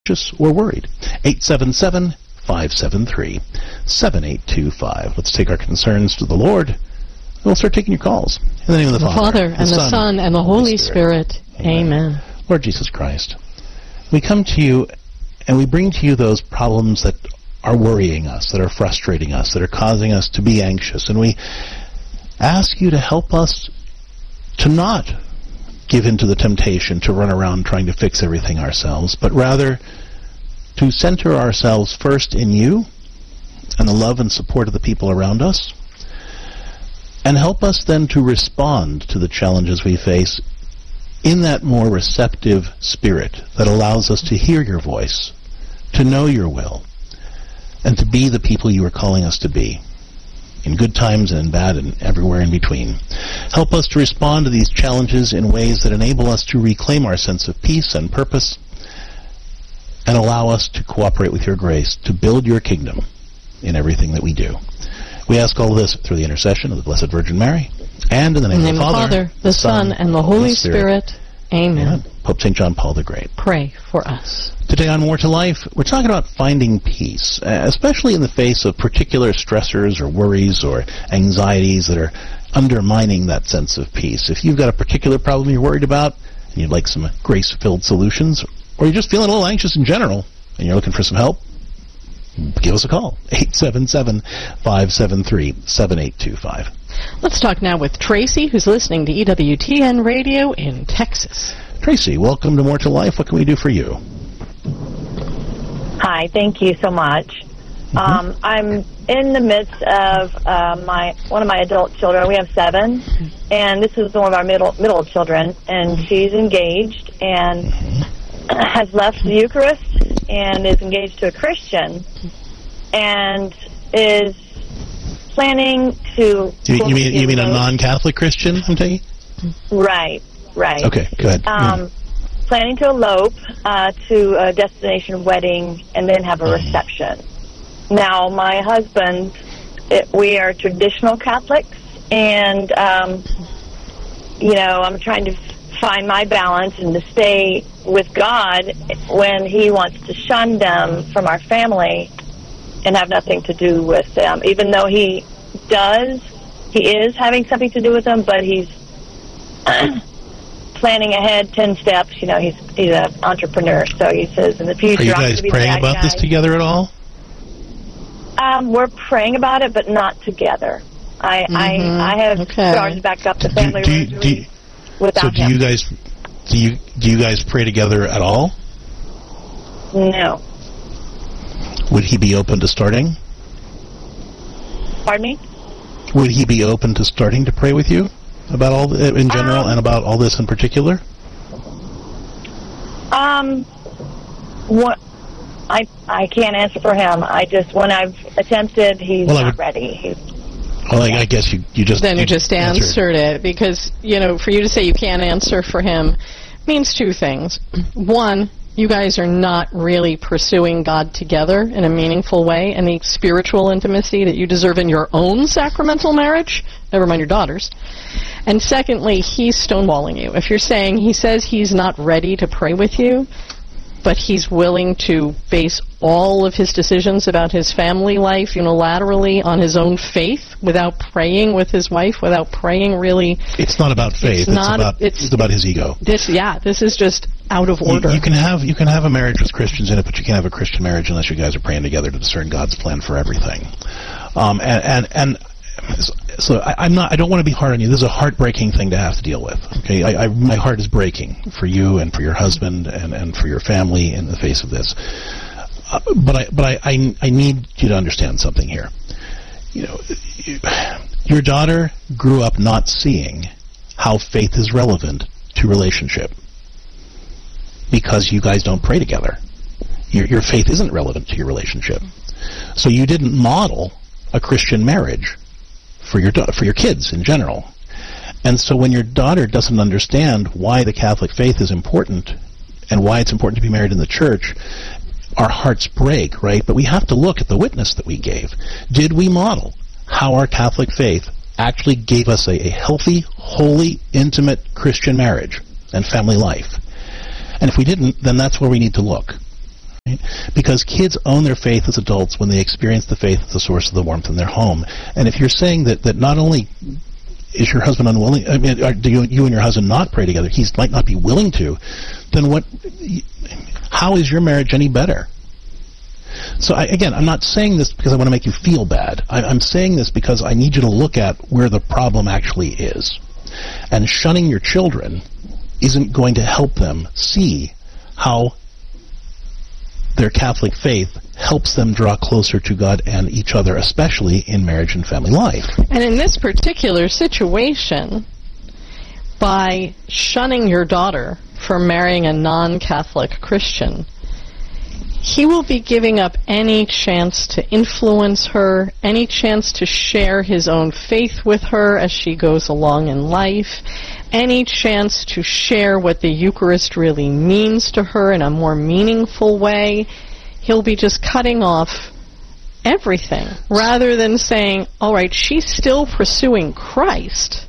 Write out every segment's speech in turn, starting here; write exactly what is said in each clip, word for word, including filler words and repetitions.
or worried. eight seven seven, five seven three, seven eight two five. Let's take our concerns to the Lord. We'll start taking your calls. In the name of the, the Father, Father, and the Son, Son and the Holy Spirit. Spirit. Amen. Amen. Lord Jesus Christ, we come to you and we bring to you those problems that are worrying us, that are frustrating us, that are causing us to be anxious. And we ask you to help us to not give in to the temptation to run around trying to fix everything ourselves, but rather to center ourselves first in you and the love and support of the people around us, and help us then to respond to the challenges we face in that more receptive spirit that allows us to hear your voice, to know your will, and to be the people you are calling us to be, in good times and in bad and everywhere in between. Help us to respond to these challenges in ways that enable us to reclaim our sense of peace and purpose, and allow us to cooperate with your grace to build your kingdom in everything that we do. We ask all of this through the intercession of the Blessed Virgin Mary, and in the name, in the name of the Father, Father, the Son, and the Holy Spirit. Spirit. Amen. Amen. Pope Saint John Paul the Great. Pray for us. Today on More to Life, we're talking about finding peace, uh, especially in the face of particular stressors or worries or anxieties that are undermining that sense of peace. If you've got a particular problem you're worried about, and you'd like some grace-filled solutions, or you're just feeling a little anxious in general, and you're looking for some help, give us a call. eight seven seven, five seven three, seven eight two five. Let's talk now with Tracy, who's listening to E W T N Radio in Texas. Tracy, welcome to More to Life. What can we do for you? Hi, thank you so much. Mm-hmm. Um, I'm in the midst of uh, my one of my adult children. We have seven, and this is one of our middle middle children, and she's engaged and has left the Eucharist and is engaged to a Christian, and is planning to... You, you mean you mean a non-Catholic Christian, I'm taking? Right, right. Okay, go ahead. Um, mm. Planning to elope uh, to a destination wedding and then have a reception. Now, my husband, it, we are traditional Catholics, and, um, you know, I'm trying to find my balance and to stay with God when he wants to shun them from our family and have nothing to do with them, even though he does, he is having something to do with them, but he's planning ahead ten steps. You know, he's he's an entrepreneur, so he says in the future... Are you guys praying about guy. this together at all? Um, we're praying about it, but not together. I mm-hmm. I, I have okay. started back up the family do, do, do, without So do him. you guys do you do you guys pray together at all? No. Would he be open to starting? Pardon me? Would he be open to starting to pray with you about all the, in general um, and about all this in particular? Um, what I I can't answer for him. I just when I've attempted, he's well, not would, ready. He's, well, I, I guess you you just then you, you just answered, answered it because you know for you to say you can't answer for him means two things. One, you guys are not really pursuing God together in a meaningful way, and the spiritual intimacy that you deserve in your own sacramental marriage, never mind your daughter's. And secondly, he's stonewalling you. If you're saying he says he's not ready to pray with you, but he's willing to base all of his decisions about his family life unilaterally on his own faith without praying with his wife, without praying really... It's not about faith. It's, it's, not, about, it's, it's about his ego. This, yeah, this is just out of order. You, you can have you can have a marriage with Christians in it, but you can't have a Christian marriage unless you guys are praying together to discern God's plan for everything. Um, and... and, and So I, I'm not. I don't want to be hard on you. This is a heartbreaking thing to have to deal with. Okay, I, I, my heart is breaking for you and for your husband and, and for your family in the face of this. Uh, but I but I, I I need you to understand something here. You know, you, your daughter grew up not seeing how faith is relevant to relationship because you guys don't pray together. Your your faith isn't relevant to your relationship, so you didn't model a Christian marriage for your da- for your kids in general. And so when your daughter doesn't understand why the Catholic faith is important and why it's important to be married in the church, our hearts break, right? But we have to look at the witness that we gave. Did we model how our Catholic faith actually gave us a, a healthy, holy, intimate Christian marriage and family life? And if we didn't, then that's where we need to look. Right? Because kids own their faith as adults when they experience the faith as the source of the warmth in their home. And if you're saying that, that not only is your husband unwilling, I mean, are, do you, you and your husband not pray together, he might not be willing to, then what, how is your marriage any better? So I, again, I'm not saying this because I want to make you feel bad. I, I'm saying this because I need you to look at where the problem actually is. And shunning your children isn't going to help them see how their Catholic faith helps them draw closer to God and each other, especially in marriage and family life. And in this particular situation, by shunning your daughter for marrying a non-Catholic Christian, he will be giving up any chance to influence her, any chance to share his own faith with her as she goes along in life, any chance to share what the Eucharist really means to her in a more meaningful way. He'll be just cutting off everything rather than saying, all right, she's still pursuing Christ,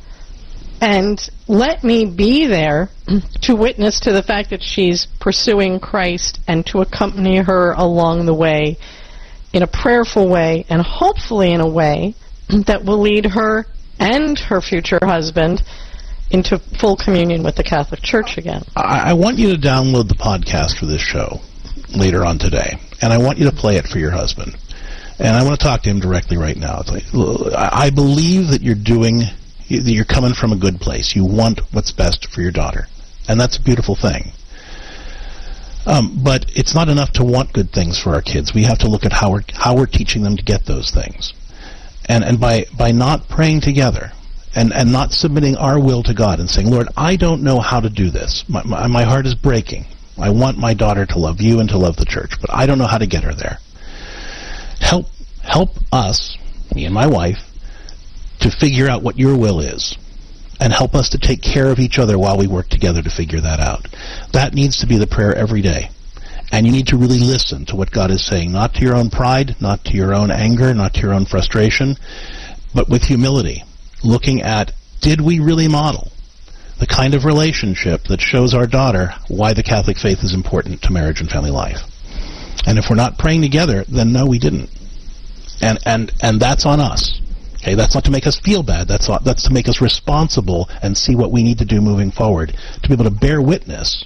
and let me be there to witness to the fact that she's pursuing Christ and to accompany her along the way in a prayerful way and hopefully in a way that will lead her and her future husband into full communion with the Catholic Church again. I, I want you to download the podcast for this show later on today, and I want you to play it for your husband. And I want to talk to him directly right now. It's like, I believe that you're doing... you're coming from a good place. You want what's best for your daughter. And that's a beautiful thing. Um, but it's not enough to want good things for our kids. We have to look at how we're, how we're teaching them to get those things. And and by, by not praying together and, and not submitting our will to God and saying, Lord, I don't know how to do this. My, my, my heart is breaking. I want my daughter to love you and to love the church, but I don't know how to get her there. Help, help us, me and my wife, to figure out what your will is, and help us to take care of each other while we work together to figure that out. That needs to be the prayer every day. And you need to really listen to what God is saying, not to your own pride, not to your own anger, not to your own frustration, but with humility, looking at, did we really model the kind of relationship that shows our daughter why the Catholic faith is important to marriage and family life? And if we're not praying together, then no, we didn't. And and and that's on us. Okay, that's not to make us feel bad. That's not, that's to make us responsible and see what we need to do moving forward, to be able to bear witness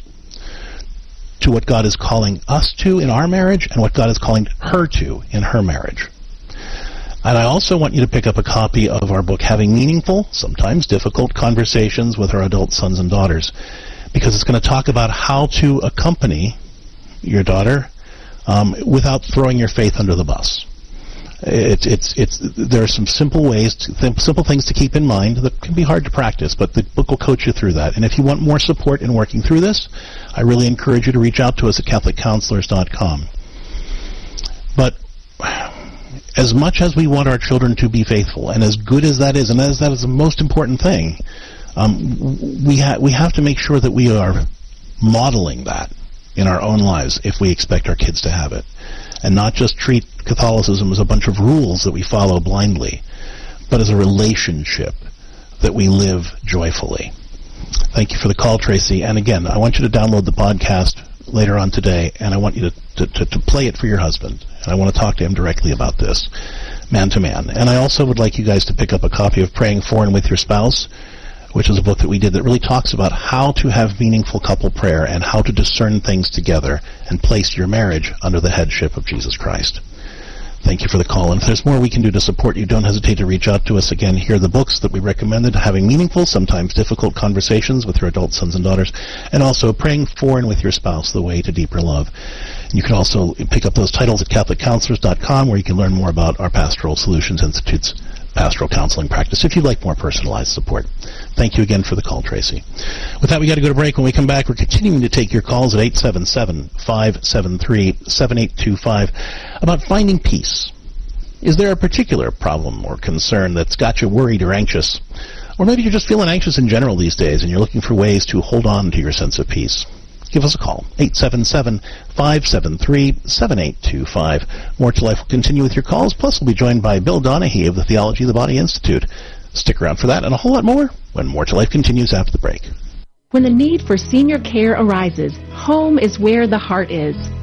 to what God is calling us to in our marriage and what God is calling her to in her marriage. And I also want you to pick up a copy of our book, Having Meaningful, Sometimes Difficult Conversations with Our Adult Sons and Daughters, because it's going to talk about how to accompany your daughter um, without throwing your faith under the bus. It's it's it's. There are some simple ways, to th- simple things to keep in mind that can be hard to practice, but the book will coach you through that. And if you want more support in working through this, I really encourage you to reach out to us at Catholic Counselors dot com. But as much as we want our children to be faithful, and as good as that is, and as that is the most important thing, um, we ha- we have to make sure that we are modeling that in our own lives if we expect our kids to have it. And not just treat Catholicism as a bunch of rules that we follow blindly, but as a relationship that we live joyfully. Thank you for the call, Tracy. And again, I want you to download the podcast later on today, and I want you to, to, to, to play it for your husband. And I want to talk to him directly about this, man to man. And I also would like you guys to pick up a copy of Praying For and With Your Spouse, which is a book that we did that really talks about how to have meaningful couple prayer and how to discern things together and place your marriage under the headship of Jesus Christ. Thank you for the call. And if there's more we can do to support you, don't hesitate to reach out to us. Again, here are the books that we recommended, Having Meaningful, Sometimes Difficult Conversations with Your Adult Sons and Daughters, and also Praying For and With Your Spouse, The Way to Deeper Love. And you can also pick up those titles at Catholic Counselors dot com, where you can learn more about our Pastoral Solutions Institute's pastoral counseling practice if you'd like more personalized support. Thank you again for the call, Tracy. With that, we got to go to break. When we come back, we're continuing to take your calls at eight seven seven, five seven three, seven eight two five about finding peace. Is there a particular problem or concern that's got you worried or anxious? Or maybe you're just feeling anxious in general these days and you're looking for ways to hold on to your sense of peace. Give us a call, eight seven seven, five seven three, seven eight two five. More to Life will continue with your calls, plus we'll be joined by Bill Donahue of the Theology of the Body Institute. Stick around for that and a whole lot more when More to Life continues after the break. When the need for senior care arises, home is where the heart is.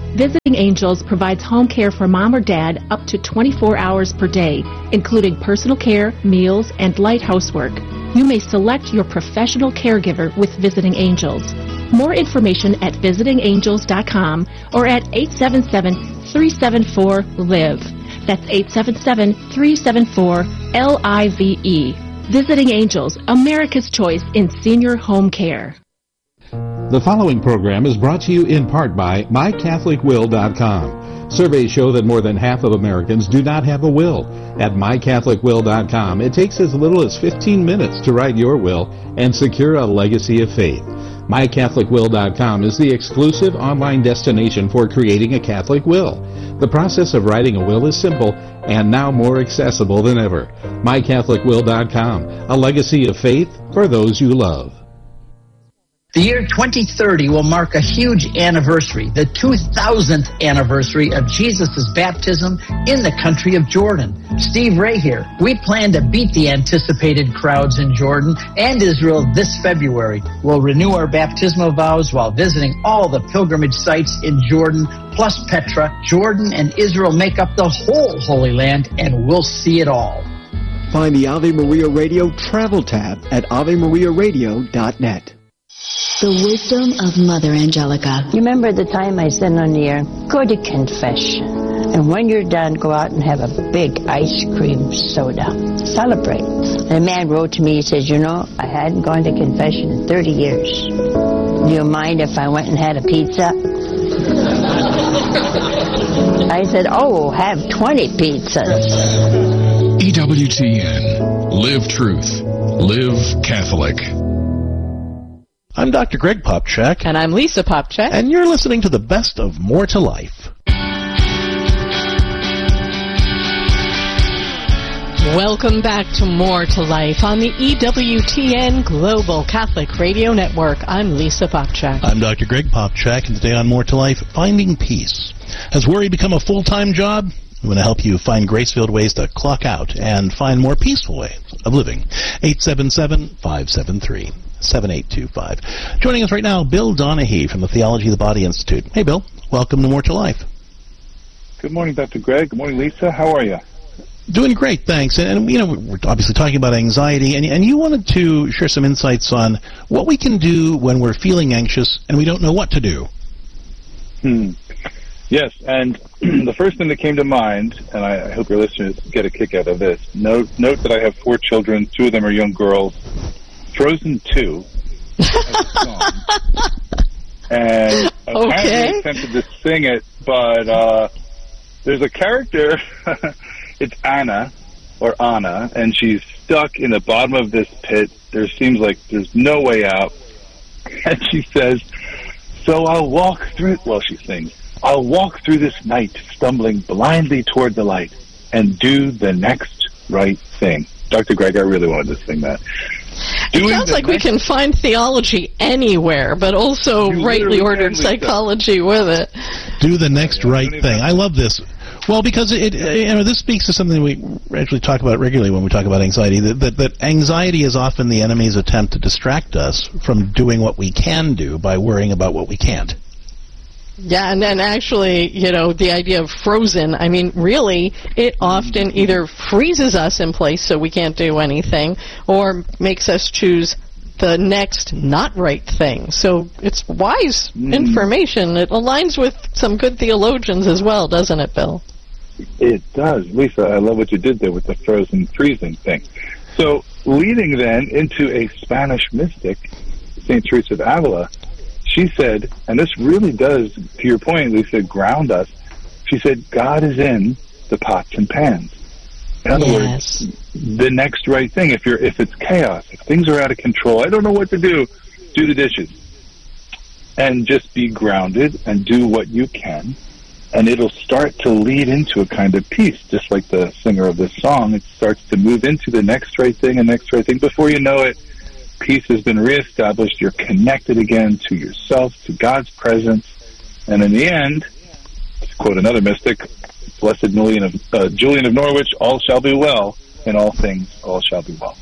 Visiting Angels provides home care for mom or dad up to twenty-four hours per day, including personal care, meals, and light housework. You may select your professional caregiver with Visiting Angels. More information at visiting angels dot com or at eight seven seven, three seven four, L I V E. That's eight seven seven, three seven four, L I V E. Visiting Angels, America's choice in senior home care. The following program is brought to you in part by my catholic will dot com. Surveys show that more than half of Americans do not have a will. At my catholic will dot com, it takes as little as fifteen minutes to write your will and secure a legacy of faith. my catholic will dot com is the exclusive online destination for creating a Catholic will. The process of writing a will is simple and now more accessible than ever. my catholic will dot com, a legacy of faith for those you love. The year twenty thirty will mark a huge anniversary, the two thousandth anniversary of Jesus' baptism in the country of Jordan. Steve Ray here. We plan to beat the anticipated crowds in Jordan and Israel this February. We'll renew our baptismal vows while visiting all the pilgrimage sites in Jordan, plus Petra. Jordan and Israel make up the whole Holy Land, and we'll see it all. Find the Ave Maria Radio travel tab at ave maria radio dot net. The wisdom of Mother Angelica. You remember the time I said on the air, go to confession. And when you're done, go out and have a big ice cream soda. Celebrate. And a man wrote to me, he says, you know, I hadn't gone to confession in thirty years. Do you mind if I went and had a pizza? I said, oh, have twenty pizzas. E W T N. Live truth. Live Catholic. I'm Doctor Greg Popchak. And I'm Lisa Popchak. And you're listening to the best of More to Life. Welcome back to More to Life on the E W T N Global Catholic Radio Network. I'm Lisa Popchak. I'm Doctor Greg Popchak, and today on More to Life, finding peace. Has worry become a full-time job? We want to help you find grace-filled ways to clock out and find more peaceful ways of living. eight seven seven, five seven three, seven eight two five. Joining us right now, Bill Donahue from the Theology of the Body Institute. Hey, Bill. Welcome to More to Life. Good morning, Doctor Greg. Good morning, Lisa. How are you? Doing great, thanks. And, and, you know, we're obviously talking about anxiety, and, and you wanted to share some insights on what we can do when we're feeling anxious and we don't know what to do. Hmm. Yes, and the first thing that came to mind, and I, I hope your listeners get a kick out of this, note, note that I have four children. Two of them are young girls. Frozen two. And I okay. apparently attempted to sing it, but uh, there's a character, it's Anna, or Anna, and she's stuck in the bottom of this pit. There seems like there's no way out. And she says, so I'll walk through, well, she sings, I'll walk through this night, stumbling blindly toward the light, and do the next right thing. Doctor Greg, I really wanted to sing that. It Doing sounds like we can find theology anywhere, but also rightly ordered psychology with it. Do the next right thing. I love this. Well, because it, you know, this speaks to something we actually talk about regularly when we talk about anxiety, that, that, that anxiety is often the enemy's attempt to distract us from doing what we can do by worrying about what we can't. Yeah, and then actually, you know, the idea of frozen, I mean, really, it often either freezes us in place so we can't do anything, or makes us choose the next not right thing. So it's wise mm. information. It aligns with some good theologians as well, doesn't it, Bill? It does. Lisa, I love what you did there with the frozen freezing thing. So leading then into a Spanish mystic, Saint Teresa of Avila, she said, and this really does, to your point, Lisa, ground us. She said, God is in the pots and pans. In other yes. words, the next right thing. If you're, if it's chaos, if things are out of control, I don't know what to do, do the dishes. And just be grounded and do what you can. And it'll start to lead into a kind of peace, just like the singer of this song. It starts to move into the next right thing and next right thing. Before you know it, peace has been reestablished. You're connected again to yourself, to God's presence, and in the end, to quote another mystic, Blessed Julian of, uh, Julian of Norwich, all shall be well. In all things, all shall be well.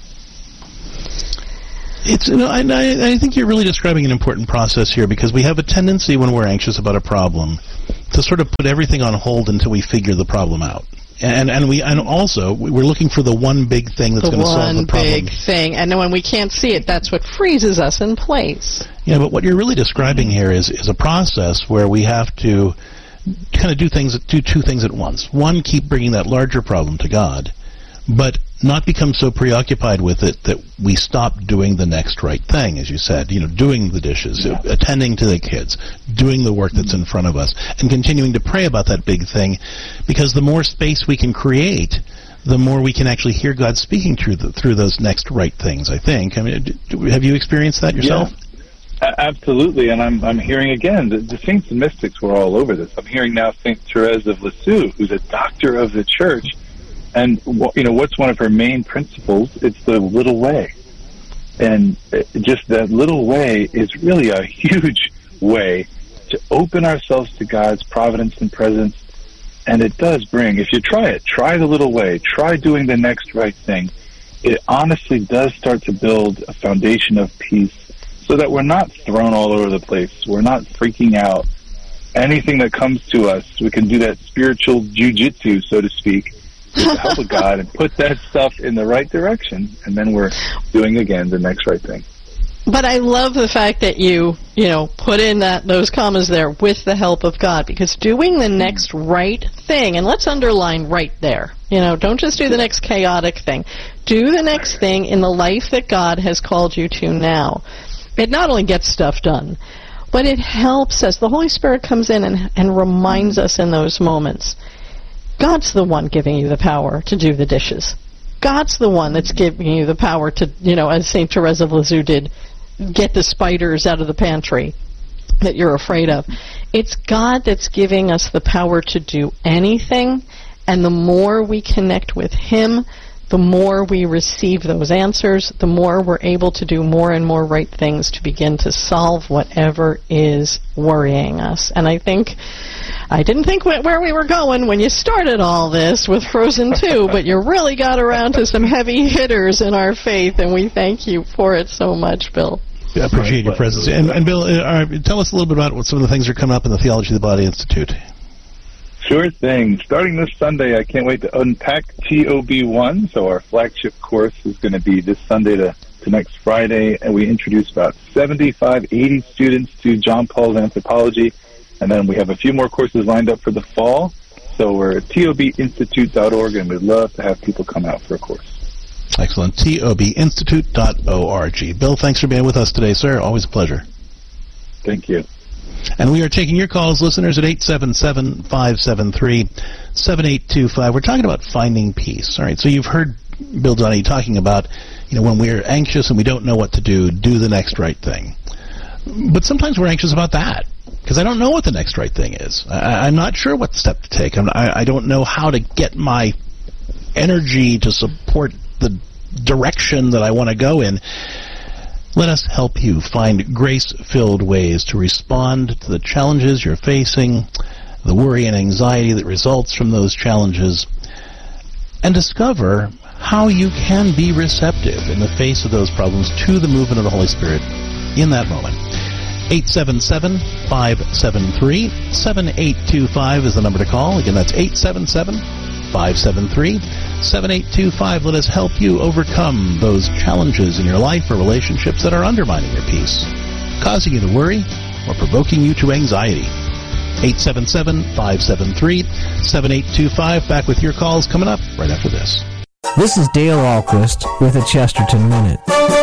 It's, you know, I, I think you're really describing an important process here, because we have a tendency when we're anxious about a problem to sort of put everything on hold until we figure the problem out. And and we and also we're looking for the one big thing that's going to solve the problem. The one big thing, and when we can't see it, that's what freezes us in place. Yeah, but what you're really describing here is is a process where we have to kind of do things, do two things at once. One, keep bringing that larger problem to God, but not become so preoccupied with it that we stop doing the next right thing, as you said, you know, doing the dishes, yeah. attending to the kids, doing the work that's in front of us, and continuing to pray about that big thing, because the more space we can create, the more we can actually hear God speaking through the, through those next right things, I think. I mean, do, have you experienced that yourself? Yeah. Absolutely, and I'm I'm hearing again, the, the saints and mystics were all over this. I'm hearing now Saint Therese of Lisieux, who's a doctor of the church, and you know what's one of her main principles? It's the little way, and just that little way is really a huge way to open ourselves to God's providence and presence, and it does bring. If you try it, try the little way, try doing the next right thing. It honestly does start to build a foundation of peace, so that we're not thrown all over the place. We're not freaking out. Anything that comes to us, we can do that spiritual jujitsu, so to speak, with the help of God, and put that stuff in the right direction, and then we're doing, again, the next right thing. But I love the fact that you, you know, put in that those commas there, with the help of God, because doing the next right thing, and let's underline right there, you know, don't just do the next chaotic thing. Do the next thing in the life that God has called you to now. It not only gets stuff done, but it helps us. The Holy Spirit comes in and, and reminds us in those moments. God's the one giving you the power to do the dishes. God's the one that's giving you the power to, you know, as Saint Therese of Lisieux did, get the spiders out of the pantry that you're afraid of. It's God that's giving us the power to do anything, and the more we connect with Him, the more we receive those answers, the more we're able to do more and more right things to begin to solve whatever is worrying us. And I think, I didn't think where we were going when you started all this with Frozen two, but you really got around to some heavy hitters in our faith, and we thank you for it so much, Bill. I appreciate your presence. And, and Bill, uh, tell us a little bit about what some of the things are coming up in the Theology of the Body Institute. Sure thing. Starting this Sunday, I can't wait to unpack T O B one. So our flagship course is going to be this Sunday to, to next Friday, and we introduce about seventy-five, eighty students to John Paul's anthropology, and then we have a few more courses lined up for the fall. So we're at T O B institute dot org, and we'd love to have people come out for a course. Excellent. T O B institute dot org. Bill, thanks for being with us today, sir. Always a pleasure. Thank you. And we are taking your calls, listeners, at eight seven seven, five seven three, seven eight two five. We're talking about finding peace. All right, so you've heard Bill Dunny talking about, you know, when we're anxious and we don't know what to do, do the next right thing. But sometimes we're anxious about that, because I don't know what the next right thing is. I, I'm not sure what step to take. I'm, I, I don't know how to get my energy to support the direction that I want to go in. Let us help you find grace-filled ways to respond to the challenges you're facing, the worry and anxiety that results from those challenges, and discover how you can be receptive in the face of those problems to the movement of the Holy Spirit in that moment. eight seven seven, five seven three, seven eight two five is the number to call. Again, that's eight seven seven, five seven three, seven eight two five. Let us help you overcome those challenges in your life or relationships that are undermining your peace, causing you to worry, or provoking you to anxiety. eight seven seven, five seven three, seven eight two five. Back with your calls coming up right after this. This is Dale Ahlquist with a Chesterton Minute.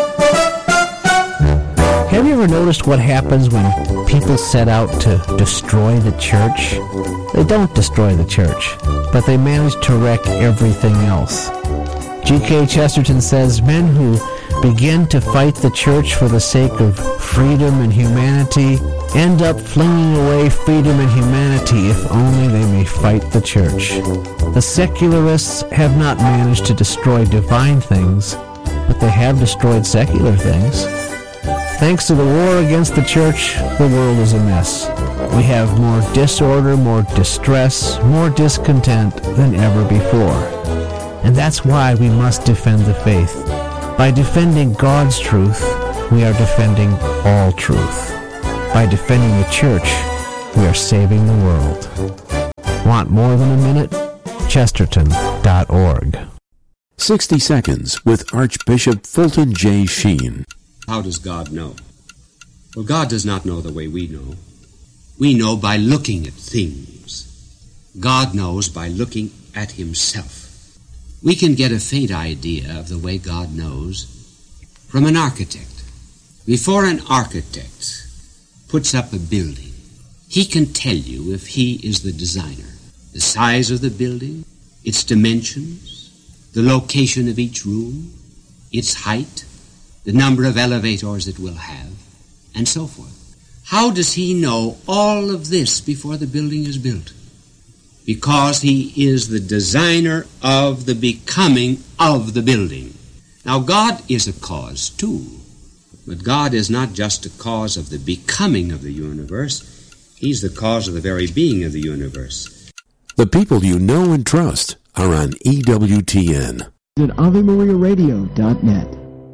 Have you ever noticed what happens when people set out to destroy the church? They don't destroy the church, but they manage to wreck everything else. G K Chesterton says men who begin to fight the church for the sake of freedom and humanity end up flinging away freedom and humanity if only they may fight the church. The secularists have not managed to destroy divine things, but they have destroyed secular things. Thanks to the war against the church, the world is a mess. We have more disorder, more distress, more discontent than ever before. And that's why we must defend the faith. By defending God's truth, we are defending all truth. By defending the church, we are saving the world. Want more than a minute? Chesterton dot org. sixty Seconds with Archbishop Fulton J. Sheen. How does God know? Well, God does not know the way we know. We know by looking at things. God knows by looking at himself. We can get a faint idea of the way God knows from an architect. Before an architect puts up a building, he can tell you if he is the designer. The size of the building, its dimensions, the location of each room, its height, the number of elevators it will have, and so forth. How does he know all of this before the building is built? Because he is the designer of the becoming of the building. Now, God is a cause, too. But God is not just a cause of the becoming of the universe. He's the cause of the very being of the universe. The people you know and trust are on E W T N. At Ave Maria Radio dot net.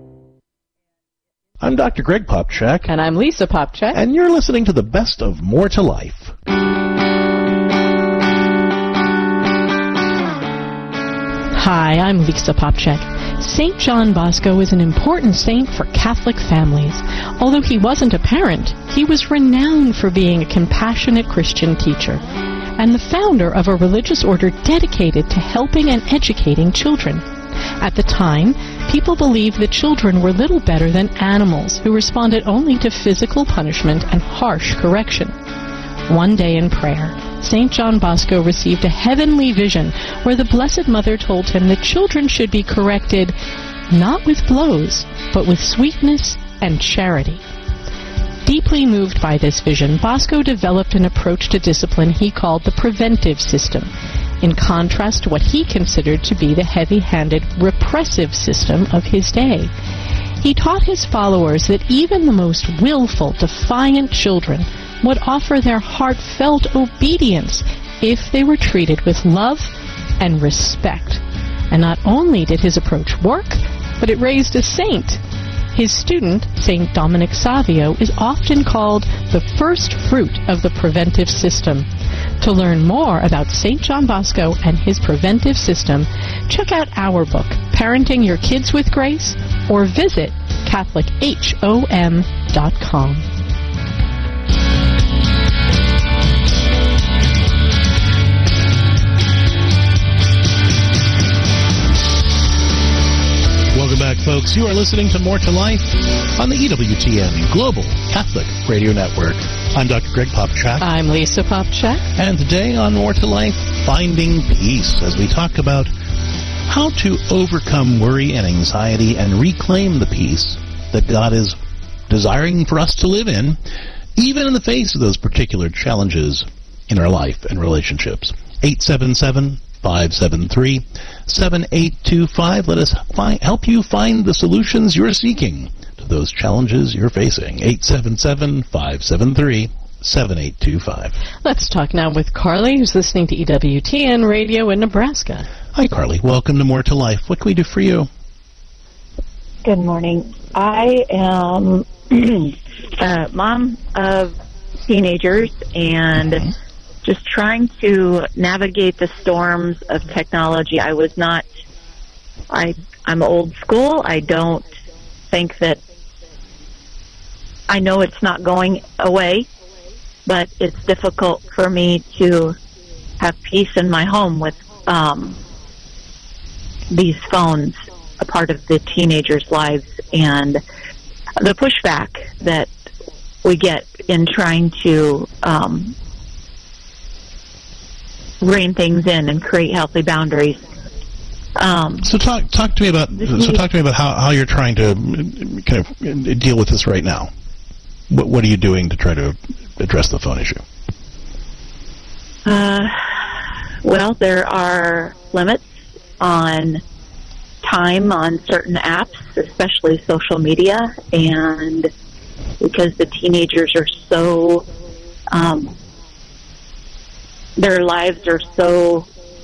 I'm Doctor Greg Popchak. And I'm Lisa Popchak. And you're listening to the best of More to Life. Hi, I'm Lisa Popchak. Saint John Bosco is an important saint for Catholic families. Although he wasn't a parent, he was renowned for being a compassionate Christian teacher and the founder of a religious order dedicated to helping and educating children. At the time, people believed that children were little better than animals who responded only to physical punishment and harsh correction. One day in prayer, Saint John Bosco received a heavenly vision where the Blessed Mother told him that children should be corrected not with blows, but with sweetness and charity. Deeply moved by this vision, Bosco developed an approach to discipline he called the preventive system, in contrast to what he considered to be the heavy-handed repressive system of his day. He taught his followers that even the most willful, defiant children would offer their heartfelt obedience if they were treated with love and respect. And not only did his approach work, but it raised a saint. His student, Saint Dominic Savio, is often called the first fruit of the preventive system. To learn more about Saint John Bosco and his preventive system, check out our book, Parenting Your Kids with Grace, or visit Catholic H O M dot com. Welcome back, folks. You are listening to More to Life on the E W T N Global Catholic Radio Network. I'm Doctor Greg Popchak. I'm Lisa Popchak. And today on More to Life, Finding Peace, as we talk about how to overcome worry and anxiety and reclaim the peace that God is desiring for us to live in, even in the face of those particular challenges in our life and relationships. eight seven seven, five seven three, seven eight two five. Let us fi- help you find the solutions you're seeking to those challenges you're facing. eight seven seven, five seven three, seven eight two five. Let's talk now with Carly, who's listening to E W T N Radio in Nebraska. Hi, Carly. Welcome to More to Life. What can we do for you? Good morning. I am a mom of teenagers and mm-hmm. just trying to navigate the storms of technology. I was not, I, I'm old school. I don't think that, I know it's not going away, but it's difficult for me to have peace in my home with um, these phones, a part of the teenagers' lives, and the pushback that we get in trying to um, rein things in and create healthy boundaries. Um, so talk talk to me about so talk to me about how, how you're trying to kind of deal with this right now. What what are you doing to try to address the phone issue? Uh, well, there are limits on time on certain apps, especially social media, and because the teenagers are so, um, their lives are so,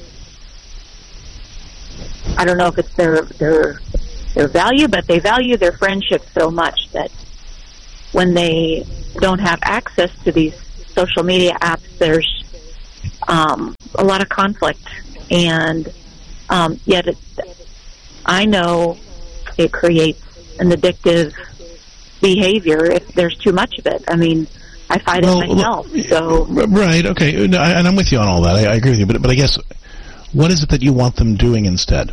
I don't know if it's their their their value, but they value their friendship so much that when they don't have access to these social media apps, there's um, a lot of conflict, and um, yet it, I know it creates an addictive behavior if there's too much of it. I mean, I fight well, it myself. So right, okay, no, and I'm with you on all that. I, I agree with you, but but I guess what is it that you want them doing instead?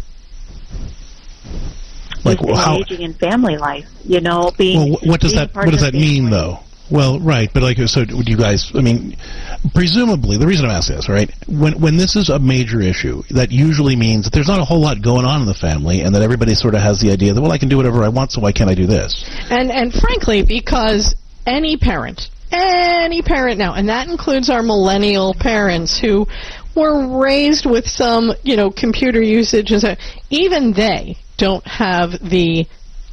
Like how engaging in family life, you know, being. Well, what does that what does that mean, though? Well, right, but like, so would you guys? I mean, presumably, the reason I'm asking this, right? When when this is a major issue, that usually means that there's not a whole lot going on in the family, and that everybody sort of has the idea that, well, I can do whatever I want, so why can't I do this? And and frankly, because any parent, any parent now, and that includes our millennial parents who were raised with some, you know, computer usage, and so even they don't have the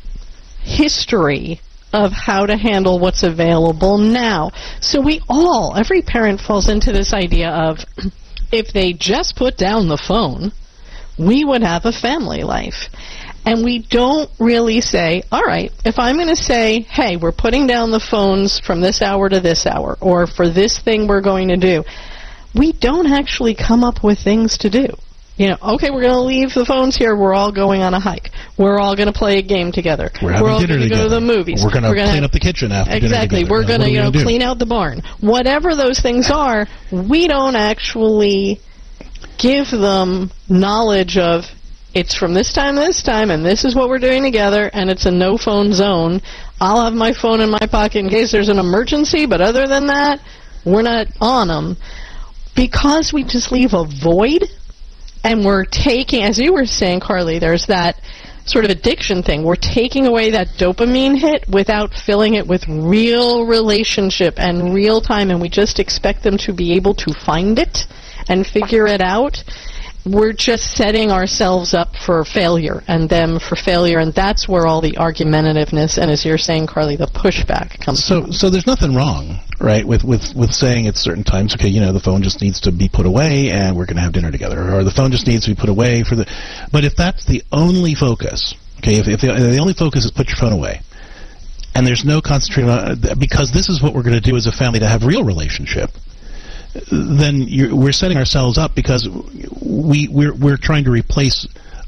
history of how to handle what's available now. So we all, every parent falls into this idea of if they just put down the phone, we would have a family life. And we don't really say, all right, if I'm going to say, hey, we're putting down the phones from this hour to this hour, or for this thing we're going to do, we don't actually come up with things to do. You know, okay, we're going to leave the phones here. We're all going on a hike. We're all going to play a game together. We're having we're all dinner going to go to the movies. We're going to clean have, up the kitchen after exactly. dinner. Exactly. We're going to, you know, do? clean out the barn. Whatever those things are, we don't actually give them knowledge of it's from this time to this time, and this is what we're doing together, and it's a no-phone zone. I'll have my phone in my pocket in case there's an emergency, but other than that, we're not on them. Because we just leave a void. And we're taking, as you were saying, Carly, there's that sort of addiction thing. We're taking away that dopamine hit without filling it with real relationship and real time, and we just expect them to be able to find it and figure it out. We're just setting ourselves up for failure and them for failure, and that's where all the argumentativeness and, as you're saying, Carly, the pushback comes so, from. So there's nothing wrong, right, with, with, with saying at certain times, okay, you know, the phone just needs to be put away and we're going to have dinner together, or the phone just needs to be put away for the... But if that's the only focus, okay, if, if the, the only focus is put your phone away, and there's no concentration on... Because this is what we're going to do as a family to have real relationship, then you're, we're setting ourselves up because we, we're, we're trying to replace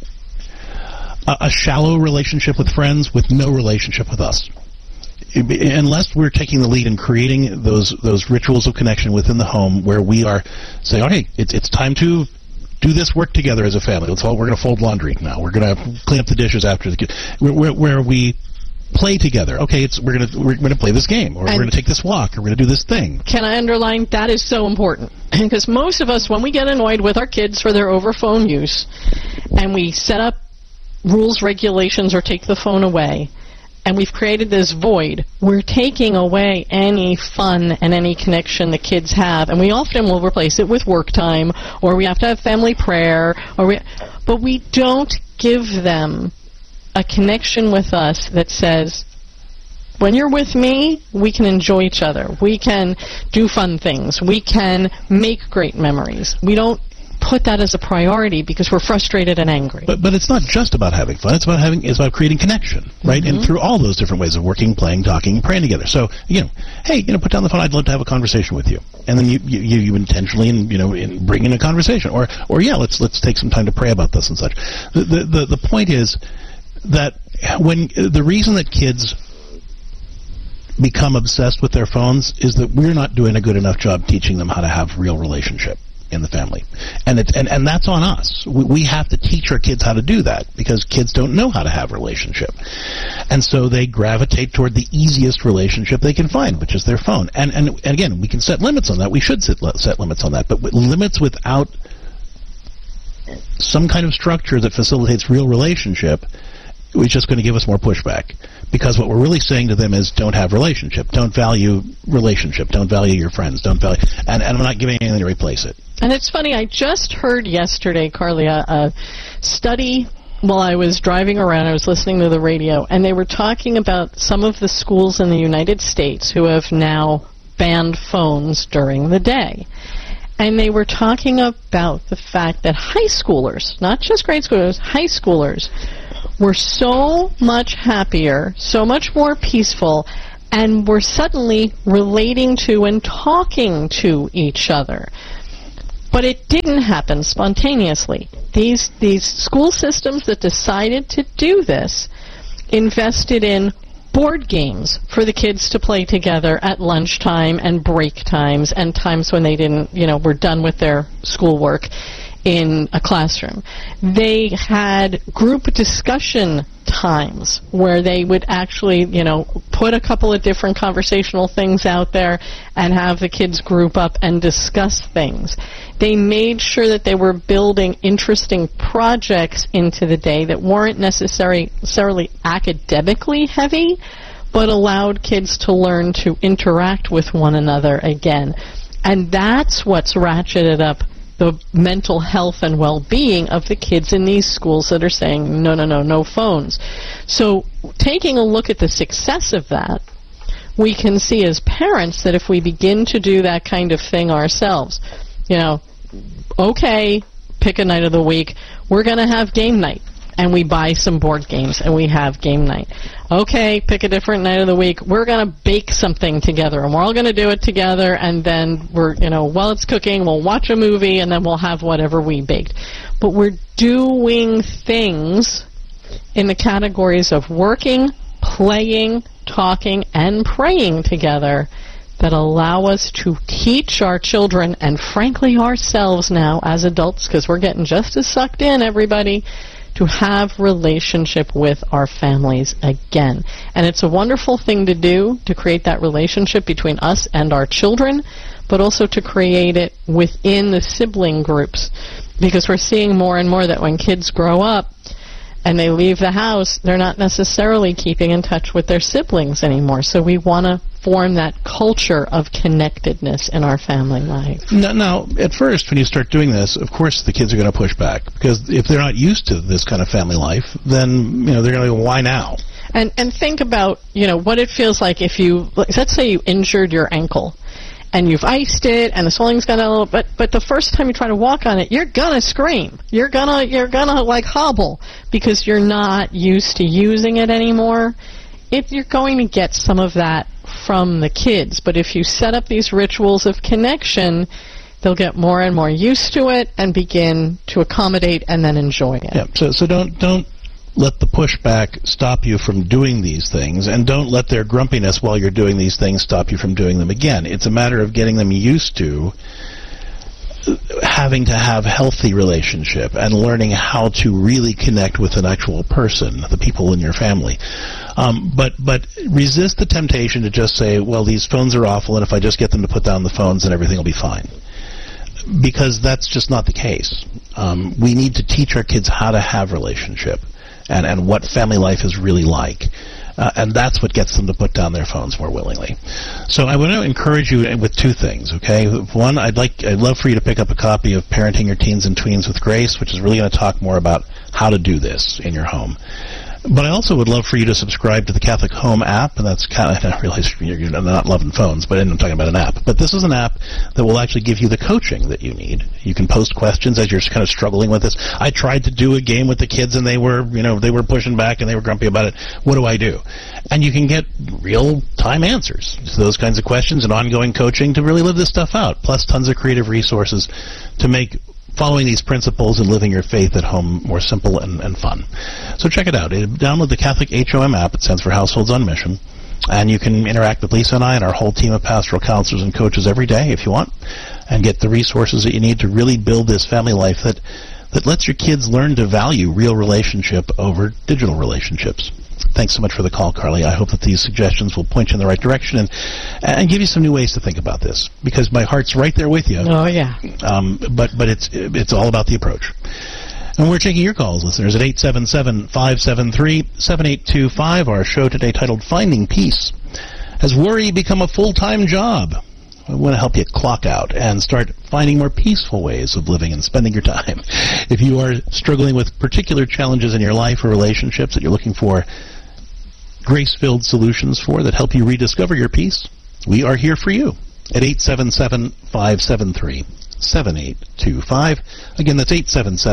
a, a shallow relationship with friends with no relationship with us. Unless we're taking the lead in creating those those rituals of connection within the home where we are saying, okay, it's it's time to do this work together as a family. Let's all, we're going to fold laundry now. We're going to clean up the dishes after the kids. Where, where, where we play together. Okay, it's we're going to we're going to play this game, or and we're going to take this walk, or we're going to do this thing. Can I underline that is so important? Because most of us, when we get annoyed with our kids for their over phone use, and we set up rules, regulations, or take the phone away, and we've created this void, we're taking away any fun and any connection the kids have, and we often will replace it with work time, or we have to have family prayer, or we, but we don't give them a connection with us that says, when you're with me, we can enjoy each other. We can do fun things. We can make great memories. We don't put that as a priority because we're frustrated and angry. But but it's not just about having fun. It's about having it's about creating connection, right? Mm-hmm. And through all those different ways of working, playing, talking, praying together. So, you know, hey, you know, put down the phone. I'd love to have a conversation with you. And then you you, you intentionally, and you know, in bring in a conversation, or or yeah, let's let's take some time to pray about this and such. The the the, the point is that when the reason that kids become obsessed with their phones is that we're not doing a good enough job teaching them how to have real relationship in the family, and it and, and that's on us. We, we have to teach our kids how to do that because kids don't know how to have relationship, and so they gravitate toward the easiest relationship they can find, which is their phone. And and, and again, we can set limits on that. We should set, set limits on that, but with limits without some kind of structure that facilitates real relationship, it's just going to give us more pushback, because what we're really saying to them is don't have relationship, don't value relationship, don't value your friends, don't value, and, and I'm not giving anything to replace it. And it's funny, I just heard yesterday, Carly, a, a study while I was driving around. I was listening to the radio, and they were talking about some of the schools in the United States who have now banned phones during the day. And they were talking about the fact that high schoolers, not just grade schoolers, high schoolers, were so much happier, so much more peaceful, and were suddenly relating to and talking to each other. But it didn't happen spontaneously. These these school systems that decided to do this invested in board games for the kids to play together at lunchtime and break times and times when they didn't, you know, were done with their schoolwork in a classroom. They had group discussion times where they would actually, you know, put a couple of different conversational things out there and have the kids group up and discuss things. They made sure that they were building interesting projects into the day that weren't necessarily, necessarily academically heavy, but allowed kids to learn to interact with one another again. And that's what's ratcheted up the mental health and well-being of the kids in these schools that are saying, no, no, no, no phones. So taking a look at the success of that, we can see as parents that if we begin to do that kind of thing ourselves, you know, okay, pick a night of the week, we're going to have game night. And we buy some board games, and we have game night. Okay, pick a different night of the week. We're going to bake something together, and we're all going to do it together, and then we're, you know, while it's cooking, we'll watch a movie, and then we'll have whatever we baked. But we're doing things in the categories of working, playing, talking, and praying together that allow us to teach our children, and frankly ourselves now as adults, because we're getting just as sucked in, everybody, to have relationship with our families again. And it's a wonderful thing to do, to create that relationship between us and our children, but also to create it within the sibling groups. Because we're seeing more and more that when kids grow up and they leave the house, they're not necessarily keeping in touch with their siblings anymore. So we want to form that culture of connectedness in our family life. Now, now, at first, when you start doing this, of course the kids are going to push back, because if they're not used to this kind of family life, then, you know, they're going to go, why now? And and think about, you know, what it feels like if you, let's say you injured your ankle, and you've iced it, and the swelling's got a little, but but the first time you try to walk on it, you're gonna scream. You're gonna you're gonna like hobble because you're not used to using it anymore. If you're going to get some of that from the kids, but if you set up these rituals of connection, they'll get more and more used to it and begin to accommodate and then enjoy it. Yeah. So so don't don't. let the pushback stop you from doing these things, and don't let their grumpiness while you're doing these things stop you from doing them again. It's a matter of getting them used to having to have healthy relationship and learning how to really connect with an actual person, the people in your family. Um, but but resist the temptation to just say, well, these phones are awful, and if I just get them to put down the phones, then everything will be fine. Because that's just not the case. Um, we need to teach our kids how to have relationship. And, and what family life is really like. Uh, and that's what gets them to put down their phones more willingly. So I want to encourage you with two things, okay? One, I'd like, I'd love for you to pick up a copy of Parenting Your Teens and Tweens with Grace, which is really going to talk more about how to do this in your home. But I also would love for you to subscribe to the Catholic Home app, and that's kind of, I realize you're not loving phones, but I'm talking about an app. But this is an app that will actually give you the coaching that you need. You can post questions as you're kind of struggling with this. I tried to do a game with the kids, and they were, you know, they were pushing back, and they were grumpy about it. What do I do? And you can get real-time answers to those kinds of questions and ongoing coaching to really live this stuff out, plus tons of creative resources to make following these principles and living your faith at home more simple and, and fun. So check it out. Download the Catholic H O M app. It stands for Households on Mission. And you can interact with Lisa and I and our whole team of pastoral counselors and coaches every day if you want, and get the resources that you need to really build this family life that, that lets your kids learn to value real relationship over digital relationships. Thanks so much for the call, Carly. I hope that these suggestions will point you in the right direction and and give you some new ways to think about this, because my heart's right there with you. Oh, yeah. Um, but but it's it's all about the approach. And we're taking your calls, listeners, at eight seven seven, five seven three, seven eight two five. Our show today titled Finding Peace. Has worry become a full-time job? I want to help you clock out and start finding more peaceful ways of living and spending your time. If you are struggling with particular challenges in your life or relationships that you're looking for grace-filled solutions for that help you rediscover your peace, we are here for you at eight seven seven, five seven three, seven eight two five. Again, that's eight seven seven,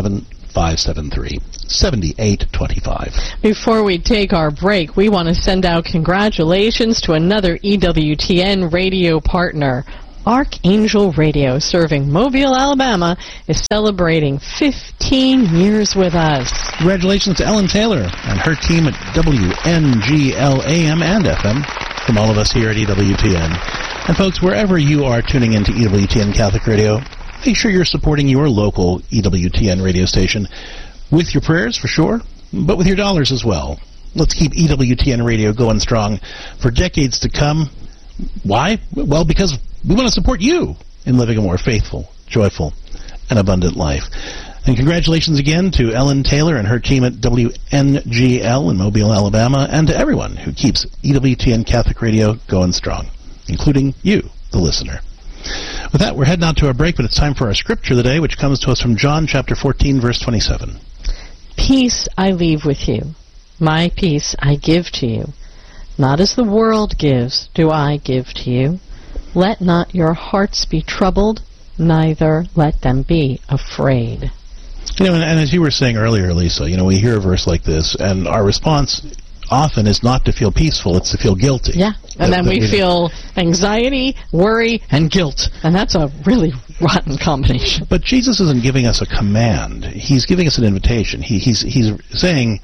five seven three, seven eight two five. Before we take our break, we want to send out congratulations to another E W T N radio partner. Archangel Radio, serving Mobile, Alabama, is celebrating fifteen years with us. Congratulations to Ellen Taylor and her team at W N G L A M and F M, from all of us here at E W T N. And folks, wherever you are tuning into E W T N Catholic Radio, make sure you're supporting your local E W T N radio station with your prayers, for sure, but with your dollars as well. Let's keep E W T N Radio going strong for decades to come. Why? Well, because we want to support you in living a more faithful, joyful, and abundant life. And congratulations again to Ellen Taylor and her team at W N G L in Mobile, Alabama, and to everyone who keeps E W T N Catholic Radio going strong, including you, the listener. With that, we're heading out to our break, but it's time for our scripture of the day, which comes to us from John chapter fourteen, verse twenty-seven. Peace I leave with you. My peace I give to you. Not as the world gives do I give to you. Let not your hearts be troubled, neither let them be afraid. You know, and, and as you were saying earlier, Lisa, you know, we hear a verse like this, and our response often is not to feel peaceful, it's to feel guilty. Yeah, and that, then we, we feel anxiety, worry, and guilt, and that's a really rotten combination. But Jesus isn't giving us a command. He's giving us an invitation. He, he's, he's saying,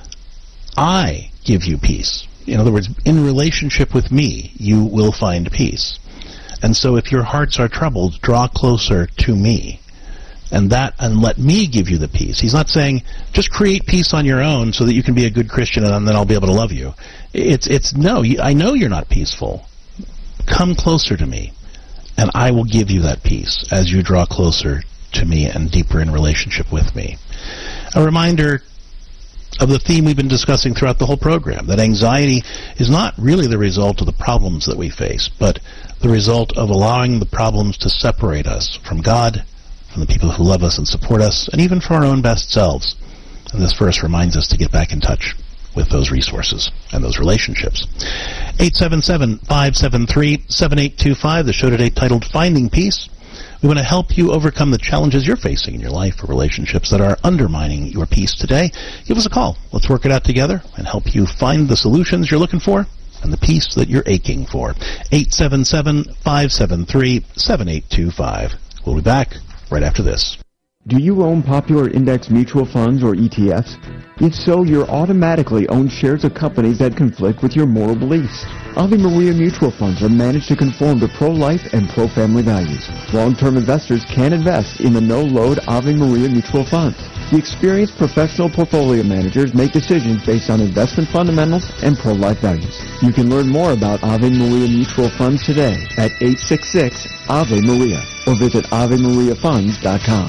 I give you peace. In other words, in relationship with me, you will find peace. And so if your hearts are troubled, draw closer to me. And that, and let me give you the peace. He's not saying, just create peace on your own so that you can be a good Christian and then I'll be able to love you. It's, it's no, I know you're not peaceful. Come closer to me, and I will give you that peace as you draw closer to me and deeper in relationship with me. A reminder of the theme we've been discussing throughout the whole program, that anxiety is not really the result of the problems that we face, but the result of allowing the problems to separate us from God, from the people who love us and support us, and even from our own best selves. And this verse reminds us to get back in touch with those resources and those relationships. eight seven seven, five seven three, seven eight two five, the show today titled Finding Peace. We want to help you overcome the challenges you're facing in your life or relationships that are undermining your peace today. Give us a call. Let's work it out together and help you find the solutions you're looking for and the peace that you're aching for. eight seven seven, five seven three, seven eight two five. We'll be back right after this. Do you own popular index mutual funds or E T Fs? If so, you're automatically own shares of companies that conflict with your moral beliefs. Ave Maria mutual funds are managed to conform to pro-life and pro-family values. Long-term investors can invest in the no-load Ave Maria mutual funds. The experienced professional portfolio managers make decisions based on investment fundamentals and pro-life values. You can learn more about Ave Maria mutual funds today at eight six six, A V E Maria or visit ave maria funds dot com.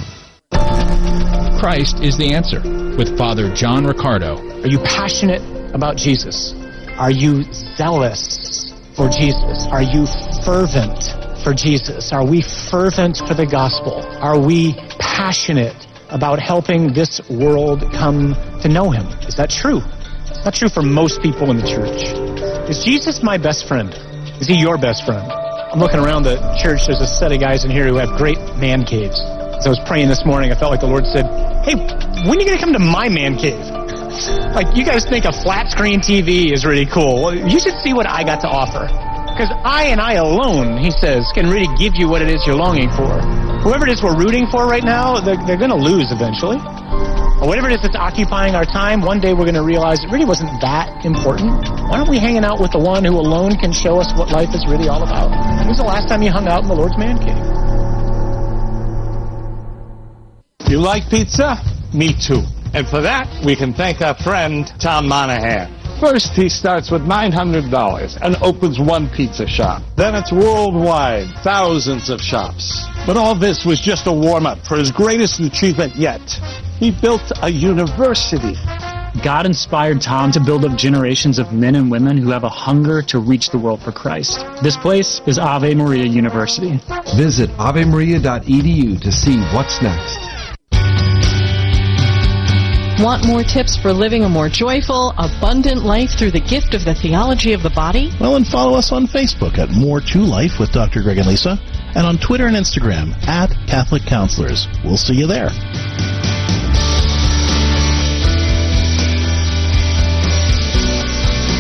Christ is the answer with Father John Riccardo. Are you passionate about Jesus? Are you zealous for Jesus? Are you fervent for Jesus? Are we fervent for the gospel? Are we passionate about helping this world come to know him? Is that true? It's not true for most people in the church. Is Jesus my best friend? Is he your best friend? I'm looking around the church. There's a set of guys in here who have great man caves. As I was praying this morning, I felt like the Lord said, hey, when are you going to come to my man cave? Like, you guys think a flat screen T V is really cool. Well, you should see what I got to offer. Because I and I alone, he says, can really give you what it is you're longing for. Whoever it is we're rooting for right now, they're, they're going to lose eventually. Or whatever it is that's occupying our time, one day we're going to realize it really wasn't that important. Why aren't we hanging out with the one who alone can show us what life is really all about? When was the last time you hung out in the Lord's man cave? You like pizza? Me too. And for that, we can thank our friend, Tom Monahan. First, he starts with nine hundred dollars and opens one pizza shop. Then it's worldwide, thousands of shops. But all this was just a warm-up for his greatest achievement yet. He built a university. God inspired Tom to build up generations of men and women who have a hunger to reach the world for Christ. This place is Ave Maria University. Visit ave maria dot e d u to see what's next. Want more tips for living a more joyful, abundant life through the gift of the theology of the body? Well, and follow us on Facebook at More to Life with Doctor Greg and Lisa, and on Twitter and Instagram at Catholic Counselors. We'll see you there.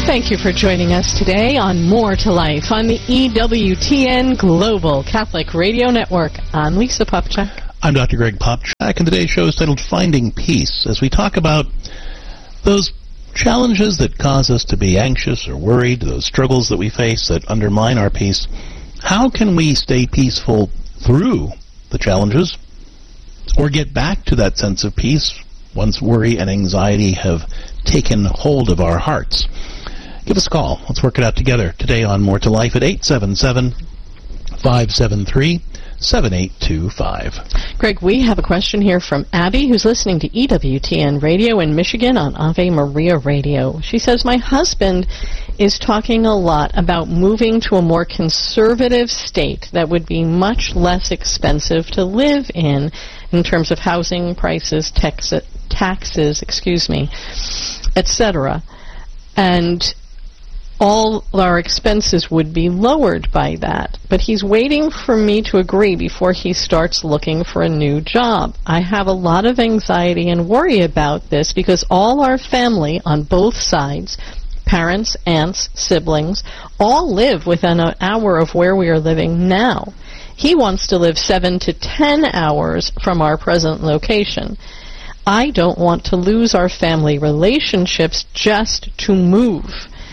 Thank you for joining us today on More to Life on the E W T N Global Catholic Radio Network. I'm Lisa Popchak. I'm Doctor Greg Popchak, and today's show is titled Finding Peace, as we talk about those challenges that cause us to be anxious or worried, those struggles that we face that undermine our peace. How can we stay peaceful through the challenges or get back to that sense of peace once worry and anxiety have taken hold of our hearts? Give us a call. Let's work it out together today on More to Life at eight seven seven, five seven three, seven eight two five. Greg, we have a question here from Abby, who's listening to E W T N Radio in Michigan on Ave Maria Radio. She says, my husband is talking a lot about moving to a more conservative state that would be much less expensive to live in, in terms of housing prices, tax, taxes, excuse me, et cetera. And all our expenses would be lowered by that. But he's waiting for me to agree before he starts looking for a new job. I have a lot of anxiety and worry about this because all our family on both sides, parents, aunts, siblings, all live within an hour of where we are living now. He wants to live seven to ten hours from our present location. I don't want to lose our family relationships just to move.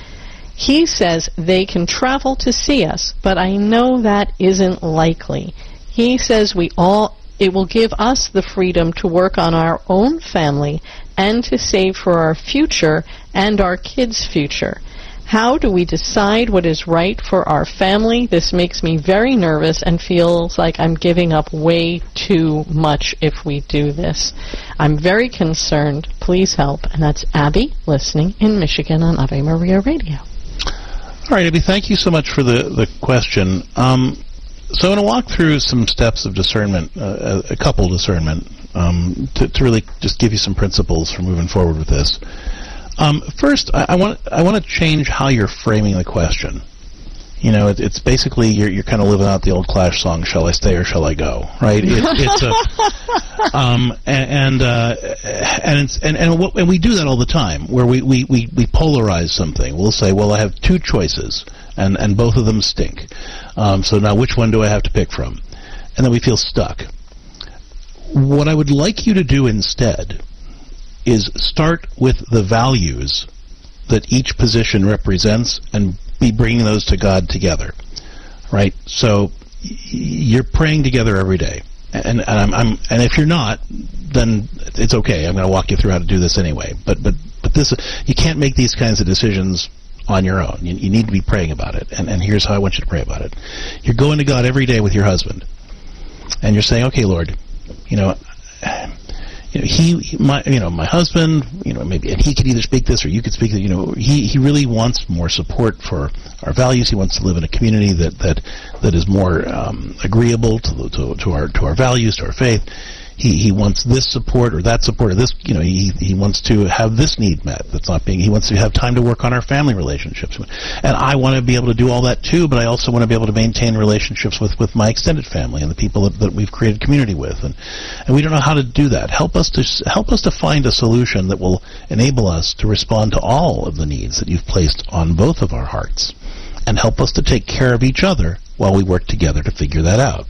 He says they can travel to see us, but I know that isn't likely. He says we all it will give us the freedom to work on our own family and to save for our future and our kids' future. How do we decide what is right for our family? This makes me very nervous and feels like I'm giving up way too much if we do this. I'm very concerned. Please help. And that's Abby, listening in Michigan on Ave Maria Radio. All right, Abby, thank you so much for the, the question. Um, so I want to walk through some steps of discernment, uh, a, a couple discernment, um, to, to really just give you some principles for moving forward with this. Um, first, I, I want I want to change how you're framing the question. You know, it, it's basically you're you're kind of living out the old Clash song, "Shall I stay or shall I go?" Right? It, it's a um, and and uh, and it's and and, what, and we do that all the time, where we, we, we, we polarize something. We'll say, well, I have two choices, and, and both of them stink. Um, so now, which one do I have to pick from? And then we feel stuck. What I would like you to do instead is start with the values that each position represents and be bringing those to God together, right? So y- you're praying together every day, and, and I'm, I'm and if you're not, then it's okay. I'm going to walk you through how to do this anyway. But but but this you can't make these kinds of decisions on your own. You, you need to be praying about it, and and here's how I want you to pray about it. You're going to God every day with your husband, and you're saying, okay, Lord, you know. You know, he, he, my, you know, my husband, you know, maybe, and he could either speak this or you could speak, you know, he, he really wants more support for our values. He wants to live in a community that, that, that is more, um, agreeable to, to, to our, to our values, to our faith. He, he wants this support or that support or this, you know, he, he wants to have this need met that's not being, he wants to have time to work on our family relationships. And I want to be able to do all that too, but I also want to be able to maintain relationships with, with my extended family and the people that, that we've created community with. And, and we don't know how to do that. Help us to, help us to find a solution that will enable us to respond to all of the needs that you've placed on both of our hearts and help us to take care of each other while we work together to figure that out.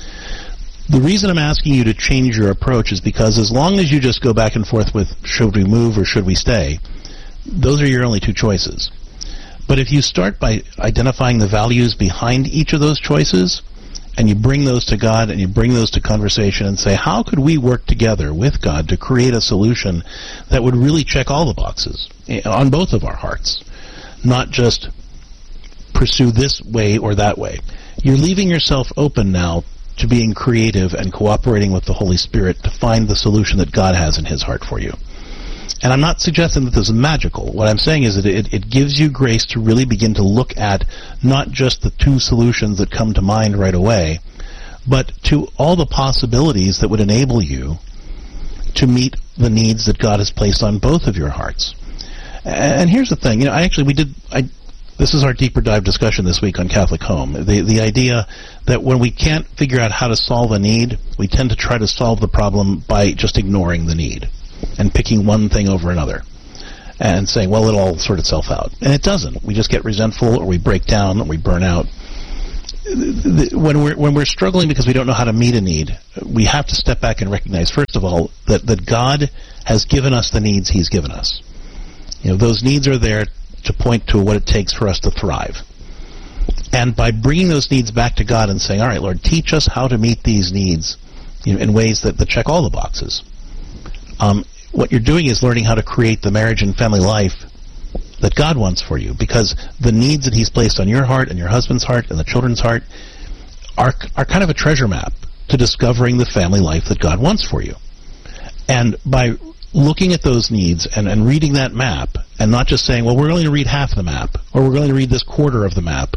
The reason I'm asking you to change your approach is because as long as you just go back and forth with should we move or should we stay, those are your only two choices. But if you start by identifying the values behind each of those choices, and you bring those to God and you bring those to conversation and say, how could we work together with God to create a solution that would really check all the boxes on both of our hearts, not just pursue this way or that way. You're leaving yourself open now to being creative and cooperating with the Holy Spirit to find the solution that God has in His heart for you. And I'm not suggesting that this is magical. What I'm saying is that it, it gives you grace to really begin to look at not just the two solutions that come to mind right away, but to all the possibilities that would enable you to meet the needs that God has placed on both of your hearts. And here's the thing, you know, I actually, we did, I, this is our deeper dive discussion this week on Catholic Home. The, the idea that when we can't figure out how to solve a need, we tend to try to solve the problem by just ignoring the need and picking one thing over another. and saying, well, it'll all sort itself out. And it doesn't. We just get resentful, or we break down, or we burn out. When we're when we're struggling because we don't know how to meet a need, we have to step back and recognize, first of all, that, that God has given us the needs He's given us. You know, those needs are there to point to what it takes for us to thrive. And by bringing those needs back to God and saying, all right, Lord, teach us how to meet these needs, you know, in ways that, that check all the boxes. Um, what you're doing is learning how to create the marriage and family life that God wants for you, because the needs that He's placed on your heart and your husband's heart and the children's heart are are kind of a treasure map to discovering the family life that God wants for you. And by looking at those needs and, and reading that map, and not just saying, well, we're going to read half the map, or we're going to read this quarter of the map,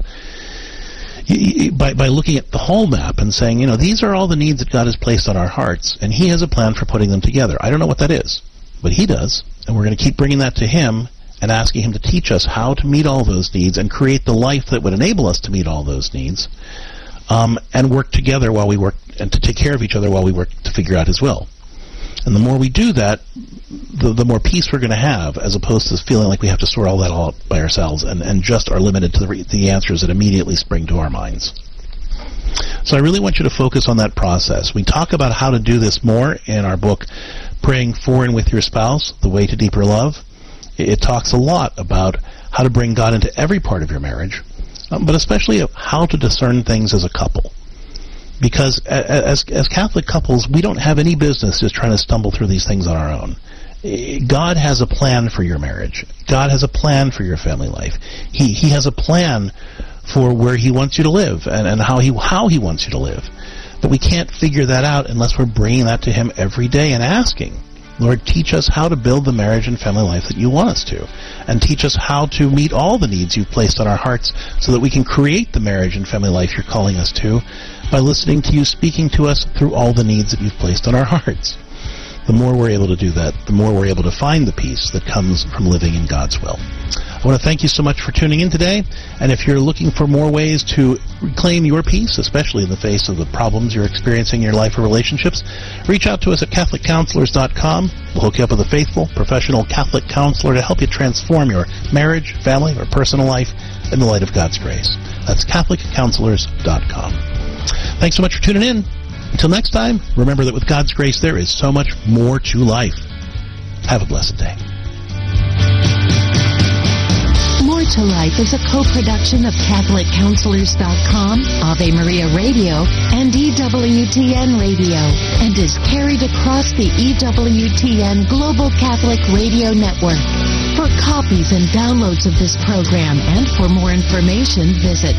by, by looking at the whole map and saying, you know, these are all the needs that God has placed on our hearts, and He has a plan for putting them together. I don't know what that is, but He does, and we're going to keep bringing that to Him and asking Him to teach us how to meet all those needs and create the life that would enable us to meet all those needs, um, and work together while we work, and to take care of each other while we work to figure out His will. And the more we do that, the, the more peace we're going to have, as opposed to feeling like we have to sort all that all out by ourselves and, and just are limited to the, re- the answers that immediately spring to our minds. So I really want you to focus on that process. We talk about how to do this more in our book, Praying For and With Your Spouse, The Way to Deeper Love. It talks a lot about how to bring God into every part of your marriage, um, but especially of how to discern things as a couple. Because as, as Catholic couples, we don't have any business just trying to stumble through these things on our own. God has a plan for your marriage. God has a plan for your family life. He He has a plan for where He wants you to live and, and how he how He wants you to live. But we can't figure that out unless we're bringing that to Him every day and asking, Lord, teach us how to build the marriage and family life that You want us to. And teach us how to meet all the needs You've placed on our hearts so that we can create the marriage and family life You're calling us to by listening to You speaking to us through all the needs that You've placed on our hearts. The more we're able to do that, the more we're able to find the peace that comes from living in God's will. I want to thank you so much for tuning in today. And if you're looking for more ways to reclaim your peace, especially in the face of the problems you're experiencing in your life or relationships, reach out to us at Catholic Counselors dot com. We'll hook you up with a faithful, professional Catholic counselor to help you transform your marriage, family, or personal life in the light of God's grace. That's Catholic Counselors dot com. Thanks so much for tuning in. Until next time, remember that with God's grace there is so much more to life. Have a blessed day. More to Life is a co-production of Catholic Counselors dot com, Ave Maria Radio, and E W T N Radio, and is carried across the E W T N Global Catholic Radio Network. For copies and downloads of this program and for more information, visit